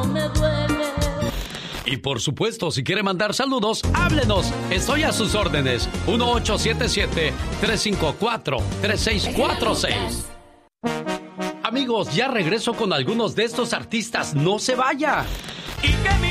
me duele. Y por supuesto, si quiere mandar saludos, háblenos. Estoy a sus órdenes. 1877-354-3646. Amigos, ya regreso con algunos de estos artistas. No se vaya. Y que mi